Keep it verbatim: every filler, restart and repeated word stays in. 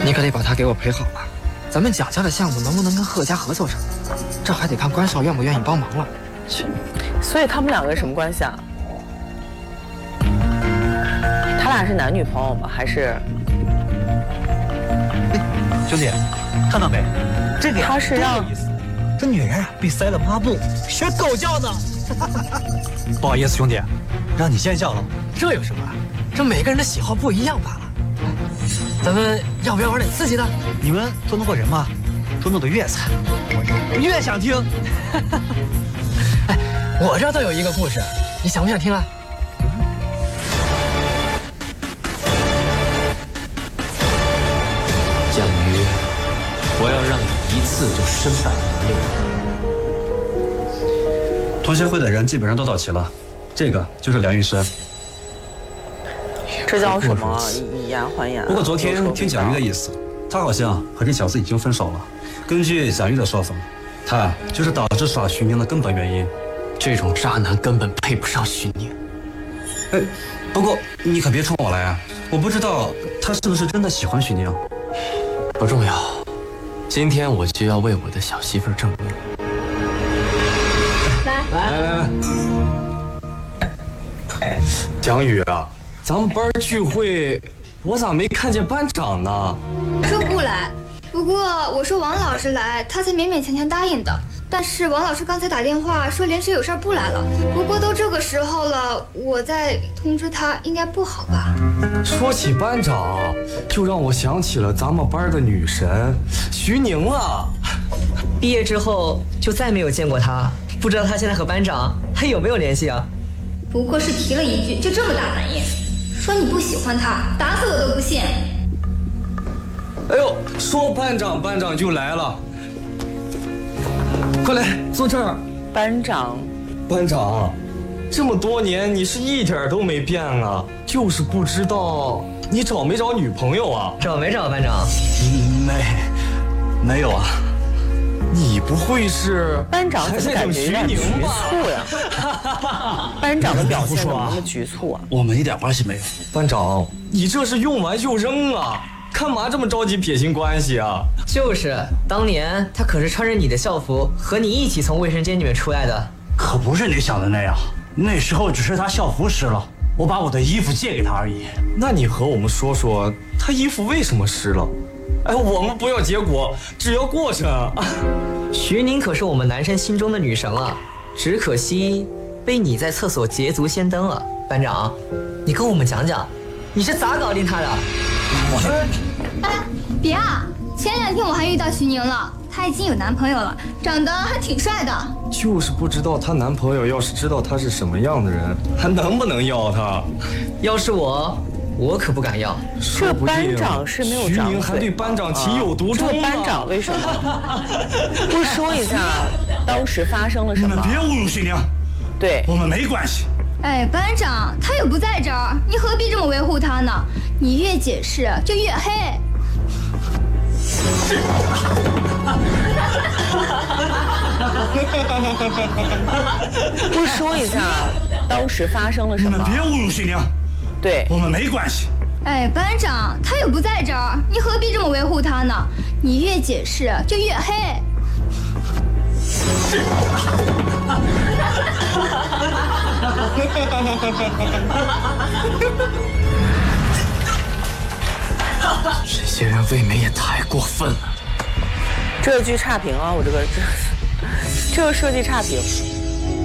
你可得把他给我陪好了。咱们蒋家的项目能不能跟贺家合作上，这还得看关少愿不愿意帮忙了。 去，所以他们两个什么关系啊？他俩是男女朋友吗？还是？ 兄弟，看到没？这个呀， 他是让有意思。这女人啊，被塞了抹布，学狗叫呢。不好意思，兄弟，让你先叫了。 这有什么？这每个人的喜好不一样罢了。咱们要不要玩点刺激的？ 你们捉弄过人吗？捉弄的越惨，我越想听。 哎，我这儿倒有一个故事，你想不想听啊？ 蒋瑜，我要让你一次就身败名裂。 同协会的人基本上都到齐了，这个就是梁玉生。 这叫什么？以牙还牙。 不过昨天听蒋瑜的意思，他好像和这小子已经分手了。根据蒋瑜的说法，他就是导致耍徐宁的根本原因。 这种渣男根本配不上徐宁。 哎，不过你可别冲我来啊！我不知道他是不是真的喜欢徐宁。 不重要，今天我就要为我的小媳妇证明。 来来来来，蒋宇啊，咱们班聚会，我咋没看见班长呢？ 说不来，不过我说王老师来，他才勉勉强强答应的。但是王老师刚才打电话说临时有事儿不来了。不过都这个时候了，我再通知他应该不好吧？ 说起班长，就让我想起了咱们班的女神徐宁了。 毕业之后就再没有见过他，不知道他现在和班长还有没有联系啊？ 不过是提了一句，就这么大反应，说你不喜欢他，打死我都不信。 哎呦，说班长班长就来了，快来坐这儿。 班长， 班长，这么多年你是一点都没变啊，就是不知道你找没找女朋友啊？ 找没找班长？ 没，没有啊。 你不会是班长怎么感觉有点局促呀？班长的表现怎么那么局促啊？ 我们一点关系没有。 班长，你这是用完就扔啊？干嘛这么着急撇清关系啊？ 就是，当年他可是穿着你的校服和你一起从卫生间里面出来的。 可不是你想的那样，那时候只是他校服湿了，我把我的衣服借给他而已。 那你和我们说说，他衣服为什么湿了？哎，我们不要结果，只要过程。 徐宁可是我们男生心中的女神啊，只可惜被你在厕所捷足先登了。班长，你跟我们讲讲，你是咋搞定他的？ 哎，别啊！前两天我还遇到徐宁了，她已经有男朋友了，长得还挺帅的。 就是不知道她男朋友要是知道她是什么样的人，还能不能要她？ 要是我，我可不敢要。 这班长是没有长嘴， 徐宁还对班长情有独钟、啊。 这班长为什么？不说一下当时发生了什么？ 你们别侮辱徐宁， 对我们没关系。 哎，班长，他又不在这儿，你何必这么维护他呢？你越解释就越黑。 不说一下当时发生了什么？ 你们别侮辱徐宁， 对， 我们没关系。 哎，班长，他又不在这儿，你何必这么维护他呢？你越解释就越黑。 这些人未免也太过分了。 这句差评啊，我这个这这个设计差评。